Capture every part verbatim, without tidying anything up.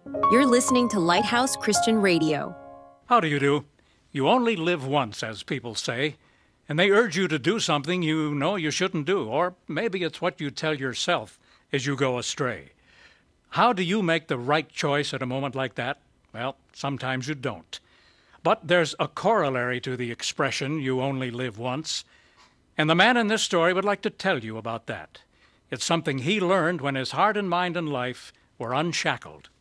You're listening to Lighthouse Christian Radio. How do you do? You only live once, as people say, and they urge you to do something you know you shouldn't do, or maybe it's what you tell yourself as you go astray. How do you make the right choice at a moment like that? Well, sometimes you don't. But there's a corollary to the expression, you only live once, and the man in this story would like to tell you about that. It's something he learned when his heart and mind and life were unshackled.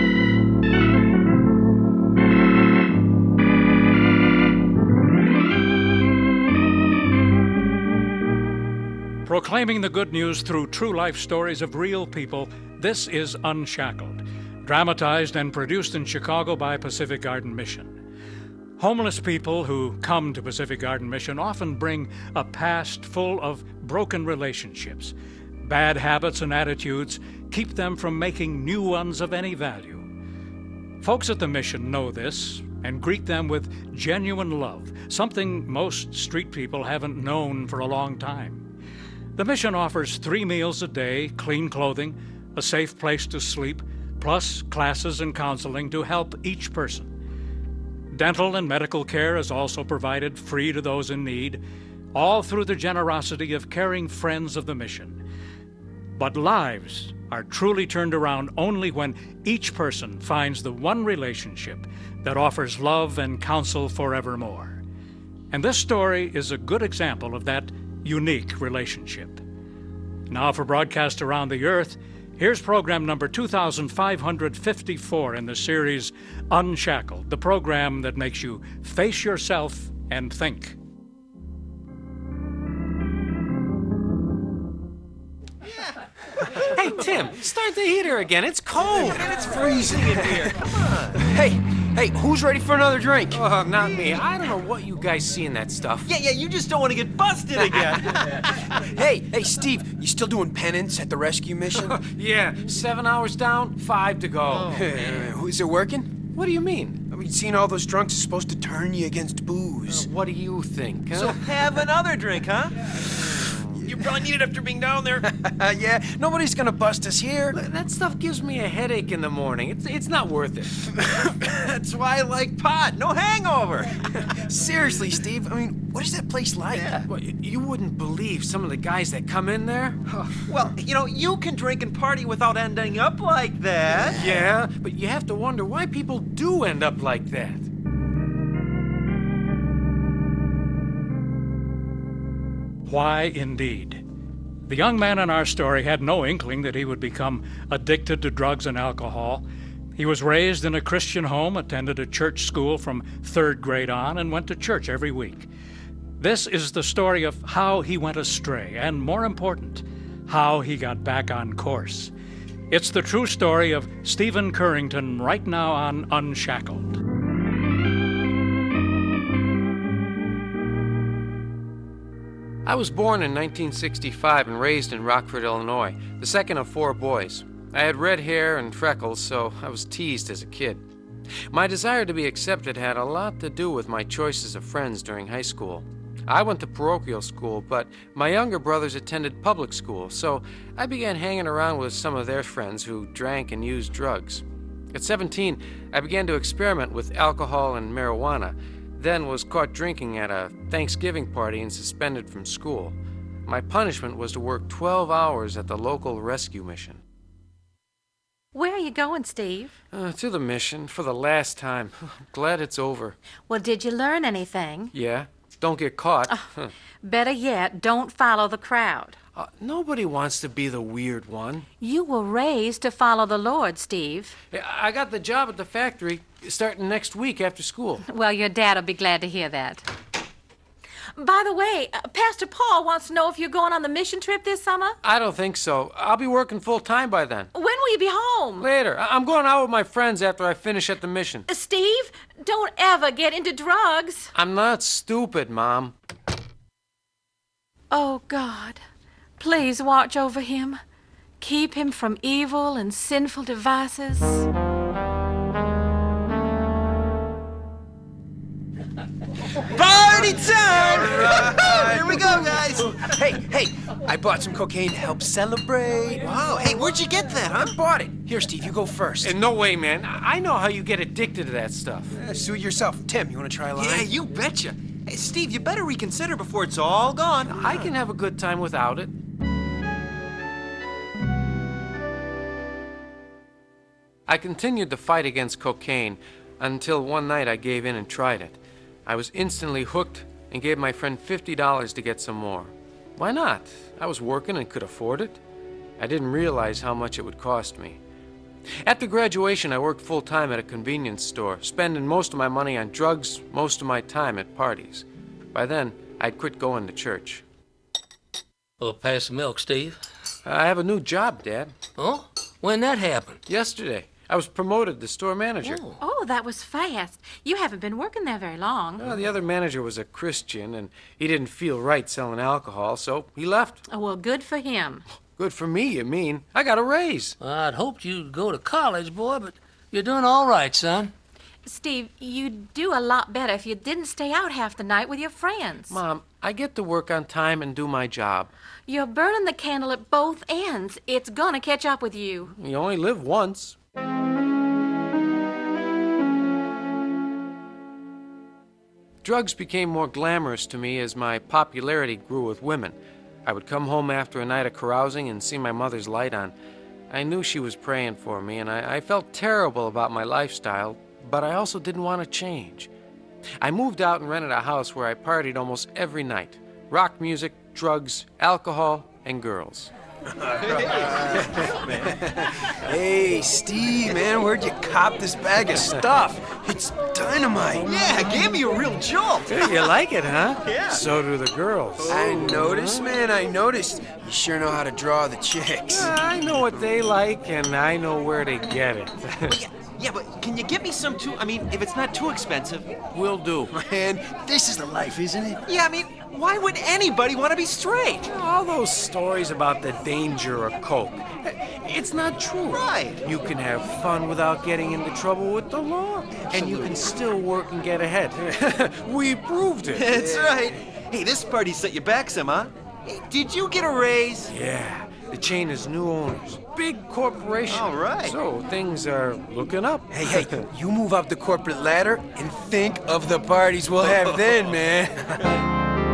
Proclaiming the good news through true life stories of real people, this is Unshackled, dramatized and produced in Chicago by Pacific Garden Mission. Homeless people who come to Pacific Garden Mission often bring a past full of broken relationships. Bad habits and attitudes keep them from making new ones of any value. Folks at the mission know this and greet them with genuine love, something most street people haven't known for a long time. The mission offers three meals a day, clean clothing, a safe place to sleep, plus classes and counseling to help each person. Dental and medical care is also provided free to those in need, all through the generosity of caring friends of the mission. But lives are truly turned around only when each person finds the one relationship that offers love and counsel forevermore. And this story is a good example of that unique relationship. Now for broadcast around the earth, here's program number two thousand five hundred fifty-four in the series Unshackled, the program that makes you face yourself and think. Hey, Tim, start the heater again. It's cold. And it's freezing in here. Come on. Hey, hey, who's ready for another drink? Oh, not me. I don't know what you guys see in that stuff. Yeah, yeah, you just don't want to get busted again. Hey, hey, Steve, you still doing penance at the rescue mission? Yeah, seven hours down, five to go. Oh. Is it working? What do you mean? I mean, seeing all those drunks is supposed to turn you against booze. Uh, what do you think, huh? So have another drink, huh? You probably need it after being down there. Yeah, nobody's gonna bust us here. Look, that stuff gives me a headache in the morning. It's it's not worth it. That's why I like pot. No hangover. Seriously, Steve, I mean, what is that place like? Yeah. Well, you wouldn't believe some of the guys that come in there. Well, you know, you can drink and party without ending up like that. Yeah, but you have to wonder why people do end up like that. Why, indeed. The young man in our story had no inkling that he would become addicted to drugs and alcohol. He was raised in a Christian home, attended a church school from third grade on, and went to church every week. This is the story of how he went astray, and more important, how he got back on course. It's the true story of Stephen Currington right now on Unshackled. I was born in nineteen sixty-five and raised in Rockford, Illinois, the second of four boys. I had red hair and freckles, so I was teased as a kid. My desire to be accepted had a lot to do with my choices of friends during high school. I went to parochial school, but my younger brothers attended public school, so I began hanging around with some of their friends who drank and used drugs. At seventeen, I began to experiment with alcohol and marijuana, then was caught drinking at a Thanksgiving party and suspended from school. My punishment was to work twelve hours at the local rescue mission. Where are you going, Steve? Uh, to the mission, for the last time. Glad it's over. Well, did you learn anything? Yeah, don't get caught. Oh, better yet, don't follow the crowd. Uh, nobody wants to be the weird one. You were raised to follow the Lord, Steve. I got the job at the factory starting next week after school. Well, your dad'll be glad to hear that. By the way, uh, Pastor Paul wants to know if you're going on the mission trip this summer. I don't think so. I'll be working full time by then. When will you be home? Later. I- I'm going out with my friends after I finish at the mission. Uh, Steve, don't ever get into drugs. I'm not stupid, Mom. Oh, God, please watch over him. Keep him from evil and sinful devices. Party time! Right. Here we go, guys. Hey, hey, I bought some cocaine to help celebrate. Wow, hey, where'd you get that, huh? I bought it. Here, Steve, you go first. And no way, man. I I know how you get addicted to that stuff. Uh, suit yourself. Tim, you want to try a line? Yeah, you betcha. Hey, Steve, you better reconsider before it's all gone. I can have a good time without it. I continued the fight against cocaine until one night I gave in and tried it. I was instantly hooked and gave my friend fifty dollars to get some more. Why not? I was working and could afford it. I didn't realize how much it would cost me. After graduation, I worked full-time at a convenience store, spending most of my money on drugs, most of my time at parties. By then, I'd quit going to church. Well, pass the milk, Steve. I have a new job, Dad. Oh? When that happened? Yesterday. I was promoted to store manager. Oh. Oh, that was fast. You haven't been working there very long. Uh, the other manager was a Christian, and he didn't feel right selling alcohol, so he left. Oh, well, good for him. Good for me, you mean? I got a raise. Well, I'd hoped you'd go to college, boy, but you're doing all right, son. Steve, you'd do a lot better if you didn't stay out half the night with your friends. Mom, I get to work on time and do my job. You're burning the candle at both ends. It's gonna catch up with you. You only live once. Drugs became more glamorous to me as my popularity grew with women. I would come home after a night of carousing and see my mother's light on. I knew she was praying for me, and I, I felt terrible about my lifestyle, but I also didn't want to change. I moved out and rented a house where I partied almost every night. Rock music, drugs, alcohol, and girls. Hey, Steve, man, where'd you cop this bag of stuff? It's dynamite. Yeah, it gave me a real jolt. Hey, you like it, huh? Yeah. So do the girls. I noticed, man, I noticed. You sure know how to draw the chicks. I know what they like, and I know where to get it. yeah, yeah, but can you get me some too? I mean, if it's not too expensive. Will do. Man, this is the life, isn't it? Yeah, I mean, why would anybody want to be straight? All those stories about the danger of coke, it's not true. Right. You can have fun without getting into trouble with the law. And you can still work and get ahead. We proved it. That's right. Hey, this party set you back some, huh? Hey, did you get a raise? Yeah, the chain has new owners. Big corporation. All right. So things are looking up. Hey, hey, you move up the corporate ladder and think of the parties we'll have then, man.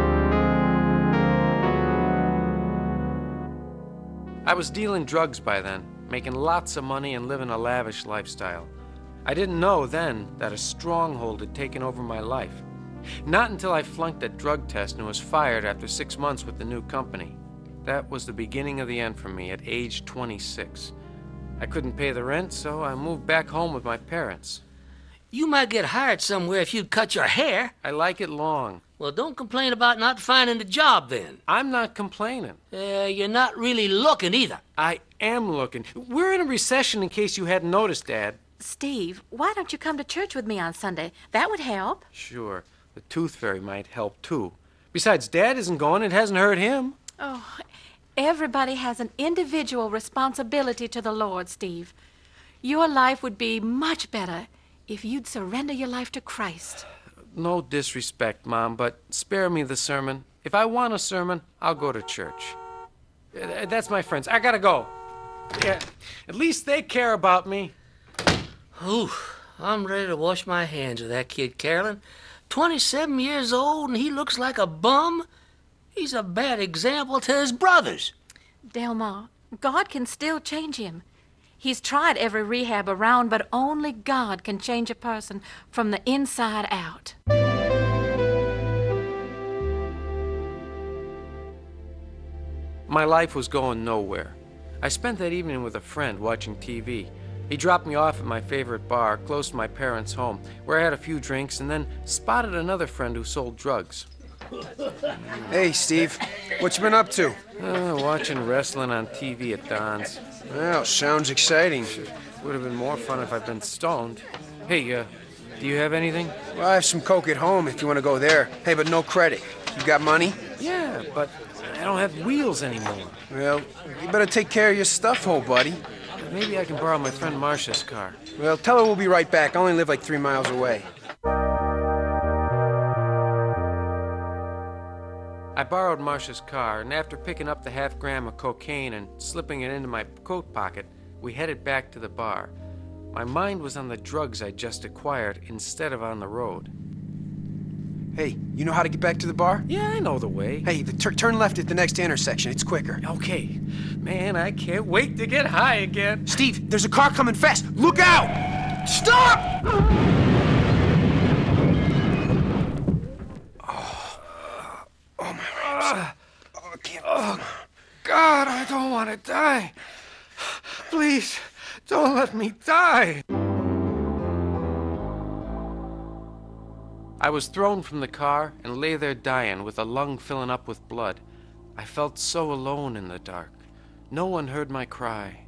I was dealing drugs by then, making lots of money and living a lavish lifestyle. I didn't know then that a stronghold had taken over my life. Not until I flunked that drug test and was fired after six months with the new company. That was the beginning of the end for me at age twenty-six. I couldn't pay the rent, so I moved back home with my parents. You might get hired somewhere if you'd cut your hair. I like it long. Well, don't complain about not finding a job then. I'm not complaining. Uh, you're not really looking either. I am looking. We're in a recession in case you hadn't noticed, Dad. Steve, why don't you come to church with me on Sunday? That would help. Sure. The tooth fairy might help, too. Besides, Dad isn't going. It hasn't hurt him. Oh, everybody has an individual responsibility to the Lord, Steve. Your life would be much better if you'd surrender your life to Christ. No disrespect, Mom, but spare me the sermon. If I want a sermon, I'll go to church. Uh, That's my friends. I gotta go. Yeah, at least they care about me. Ooh, I'm ready to wash my hands of that kid, Carolyn. twenty-seven years old and he looks like a bum. He's a bad example to his brothers. Delmar, God can still change him. He's tried every rehab around, but only God can change a person from the inside out. My life was going nowhere. I spent that evening with a friend watching T V. He dropped me off at my favorite bar, close to my parents' home, where I had a few drinks and then spotted another friend who sold drugs. Hey, Steve, what you been up to? Uh, watching wrestling on T V at Don's. Well, sounds exciting. Would have been more fun if I'd been stoned. Hey, uh, do you have anything? Well, I have some coke at home if you want to go there. Hey, but no credit. You got money? Yeah, but I don't have wheels anymore. Well, you better take care of your stuff, old buddy. Maybe I can borrow my friend Marcia's car. Well, tell her we'll be right back. I only live like three miles away. I borrowed Marcia's car, and after picking up the half gram of cocaine and slipping it into my coat pocket, we headed back to the bar. My mind was on the drugs I'd just acquired instead of on the road. Hey, you know how to get back to the bar? Yeah, I know the way. Hey, the tur turn left at the next intersection. It's quicker. Okay. Man, I can't wait to get high again. Steve, there's a car coming fast. Look out! Stop! Oh, oh my ribs. Oh, I can't. Oh, God, I don't want to die. Please, don't let me die. I was thrown from the car and lay there dying with a lung filling up with blood. I felt so alone in the dark. No one heard my cry.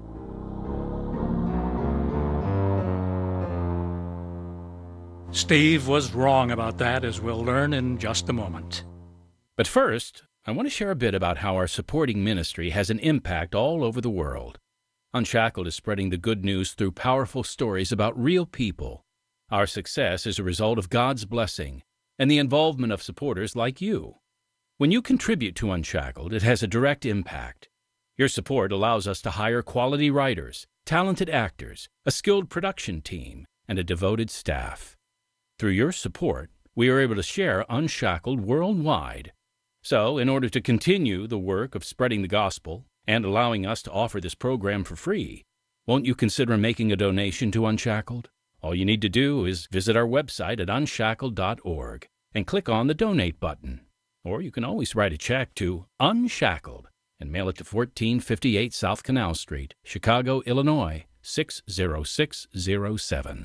Steve was wrong about that, as we'll learn in just a moment. But first, I want to share a bit about how our supporting ministry has an impact all over the world. Unshackled is spreading the good news through powerful stories about real people. Our success is a result of God's blessing and the involvement of supporters like you. When you contribute to Unshackled, it has a direct impact. Your support allows us to hire quality writers, talented actors, a skilled production team, and a devoted staff. Through your support, we are able to share Unshackled worldwide. So, in order to continue the work of spreading the gospel and allowing us to offer this program for free, won't you consider making a donation to Unshackled? All you need to do is visit our website at unshackled dot org and click on the Donate button. Or you can always write a check to Unshackled and mail it to fourteen fifty-eight South Canal Street, Chicago, Illinois, six zero six zero seven.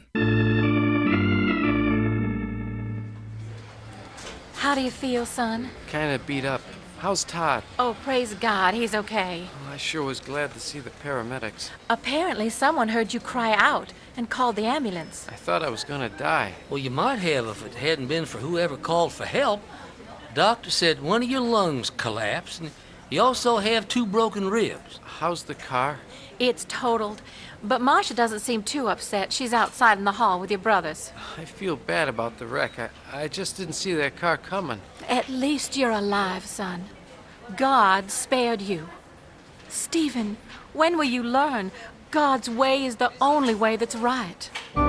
How do you feel, son? Kind of beat up. How's Todd? Oh, praise God, he's okay. Oh, I sure was glad to see the paramedics. Apparently someone heard you cry out and called the ambulance. I thought I was gonna die. Well, you might have if it hadn't been for whoever called for help. Doctor said one of your lungs collapsed, and you also have two broken ribs. How's the car? It's totaled, but Marcia doesn't seem too upset. She's outside in the hall with your brothers. I feel bad about the wreck. I, I just didn't see that car coming. At least you're alive, son. God spared you. Stephen, when will you learn God's way is the only way that's right?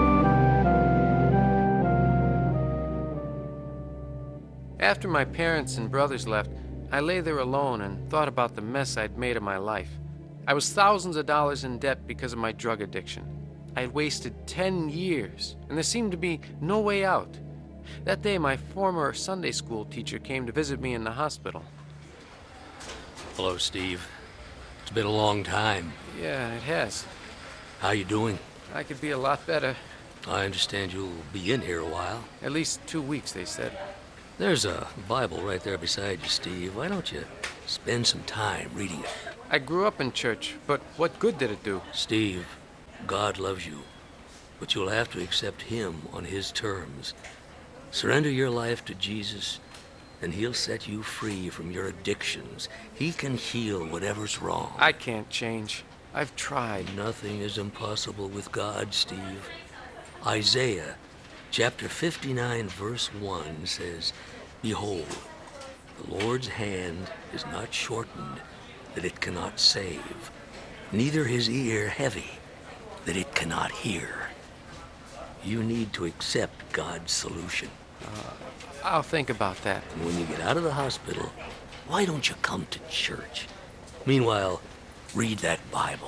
After my parents and brothers left, I lay there alone and thought about the mess I'd made of my life. I was thousands of dollars in debt because of my drug addiction. I had wasted ten years, and there seemed to be no way out. That day, my former Sunday school teacher came to visit me in the hospital. Hello, Steve. It's been a long time. Yeah, it has. How you doing? I could be a lot better. I understand you'll be in here a while. At least two weeks, they said. There's a Bible right there beside you, Steve. Why don't you spend some time reading it? I grew up in church, but what good did it do? Steve, God loves you, but you'll have to accept Him on His terms. Surrender your life to Jesus, and He'll set you free from your addictions. He can heal whatever's wrong. I can't change. I've tried. Nothing is impossible with God, Steve. Isaiah chapter fifty-nine, verse one says, "Behold, the Lord's hand is not shortened, that it cannot save, neither his ear heavy, that it cannot hear." You need to accept God's solution. Uh, I'll think about that. And when you get out of the hospital, why don't you come to church? Meanwhile, read that Bible.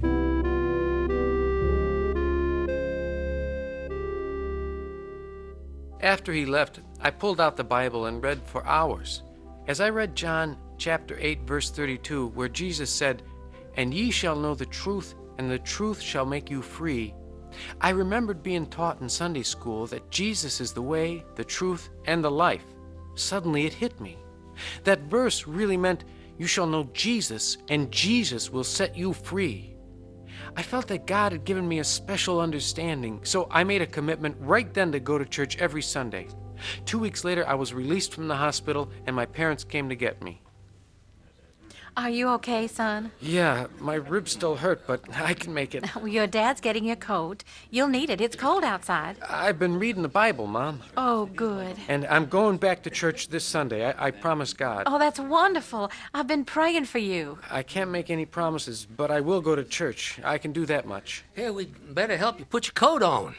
After he left, I pulled out the Bible and read for hours. As I read John chapter eight, verse thirty-two, where Jesus said, "And ye shall know the truth, and the truth shall make you free," I remembered being taught in Sunday school that Jesus is the way, the truth, and the life. Suddenly it hit me. That verse really meant you shall know Jesus, and Jesus will set you free. I felt that God had given me a special understanding, so I made a commitment right then to go to church every Sunday. Two weeks later, I was released from the hospital, and my parents came to get me. Are you okay, son? Yeah, my ribs still hurt, but I can make it. Well, your dad's getting your coat. You'll need it. It's cold outside. I've been reading the Bible, Mom. Oh, good. And I'm going back to church this Sunday. I, I promise God. Oh, that's wonderful. I've been praying for you. I can't make any promises, but I will go to church. I can do that much. Here, we'd better help you put your coat on.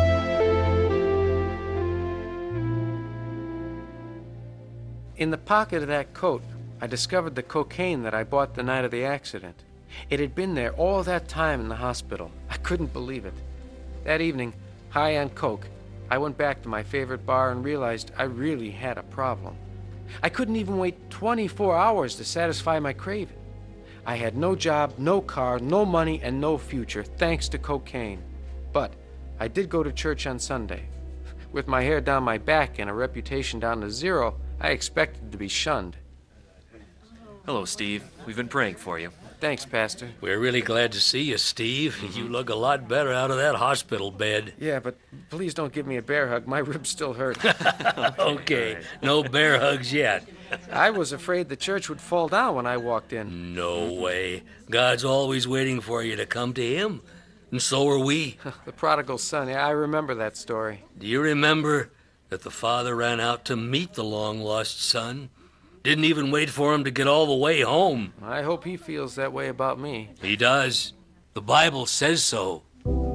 In the pocket of that coat, I discovered the cocaine that I bought the night of the accident. It had been there all that time in the hospital. I couldn't believe it. That evening, high on coke, I went back to my favorite bar and realized I really had a problem. I couldn't even wait twenty-four hours to satisfy my craving. I had no job, no car, no money, and no future, thanks to cocaine. But I did go to church on Sunday. With my hair down my back and a reputation down to zero, I expected to be shunned. Hello, Steve. We've been praying for you. Thanks, Pastor. We're really glad to see you, Steve. Mm-hmm. You look a lot better out of that hospital bed. Yeah, but please don't give me a bear hug. My ribs still hurt. Okay, right. No bear hugs yet. I was afraid the church would fall down when I walked in. No way. God's always waiting for you to come to him. And so are we. The prodigal son, yeah, I remember that story. Do you remember that the father ran out to meet the long-lost son? Didn't even wait for him to get all the way home. I hope he feels that way about me. He does. The Bible says so.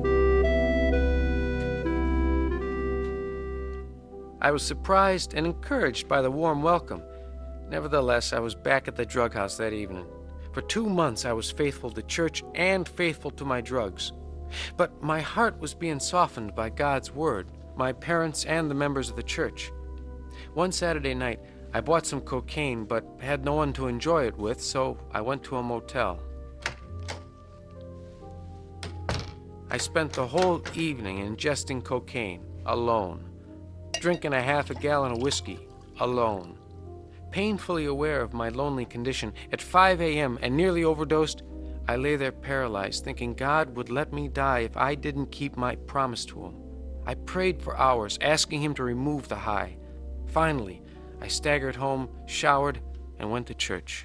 I was surprised and encouraged by the warm welcome. Nevertheless, I was back at the drug house that evening. For two months, I was faithful to church and faithful to my drugs. But my heart was being softened by God's word, my parents, and the members of the church. One Saturday night, I bought some cocaine, but had no one to enjoy it with, so I went to a motel. I spent the whole evening ingesting cocaine, alone. Drinking a half a gallon of whiskey, alone. Painfully aware of my lonely condition, at five a.m. and nearly overdosed, I lay there paralyzed, thinking God would let me die if I didn't keep my promise to him. I prayed for hours, asking him to remove the high. Finally, I staggered home, showered, and went to church.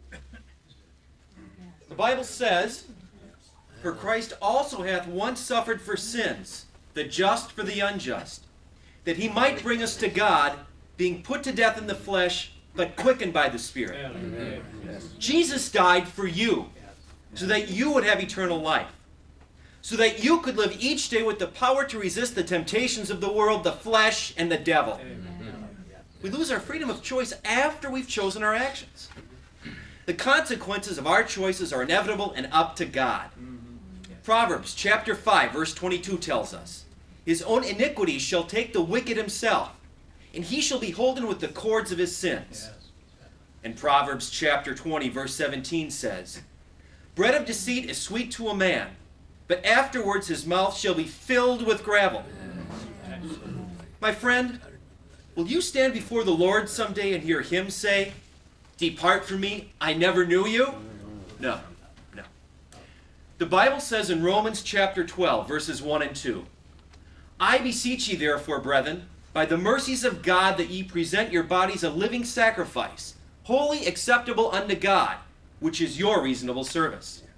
The Bible says, "For Christ also hath once suffered for sins, the just for the unjust, that he might bring us to God, being put to death in the flesh, but quickened by the Spirit." Amen. Jesus died for you, so that you would have eternal life, so that you could live each day with the power to resist the temptations of the world, the flesh, and the devil. Amen. We lose our freedom of choice after we've chosen our actions. The consequences of our choices are inevitable and up to God. Proverbs chapter five, verse twenty-two tells us, "His own iniquity shall take the wicked himself, and he shall be holden with the cords of his sins." And Proverbs chapter twenty, verse seventeen says, "Bread of deceit is sweet to a man, but afterwards his mouth shall be filled with gravel." My friend, will you stand before the Lord someday and hear him say, "Depart from me, I never knew you"? No, no. The Bible says in Romans chapter twelve, verses one and two, "I beseech ye therefore, brethren, by the mercies of God, that ye present your bodies a living sacrifice, holy, acceptable unto God, which is your reasonable service."